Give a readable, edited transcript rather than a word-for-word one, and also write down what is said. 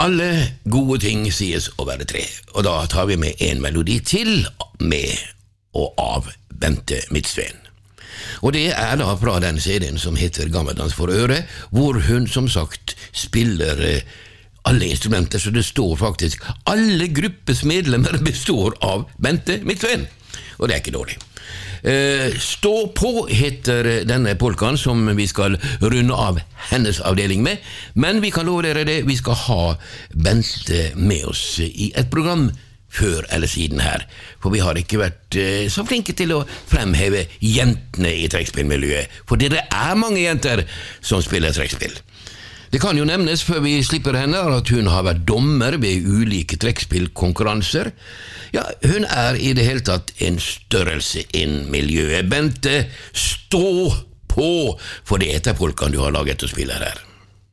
Alle gode ting sies å være tre, og da tar vi med en melodi til med og av Bente Midtsveen. Og det da fra den CD-en som heter Gammeldans for øre, hvor hun som sagt spiller alle instrumenter, så det står faktisk alle gruppes medlemmer består av Bente Midtsveen, og det ikke dårlig. Stå på heter denne polkaen som vi skal runde av hennes avdeling med, men vi kan love dere det, vi skal ha Bente med oss i et program før eller siden her, for vi har ikke vært så flinke til å fremheve jentene i trekkspillmiljøet, for det mange jenter som spiller trekkspill. Det kan jo nevnes før vi slipper henne at hun har vært dommer ved ulike trekkspillkonkurranser. Ja, hun i det hele tatt en størrelse innen miljøet. Bente, stå på, for det polkaen du har laget og spiller her.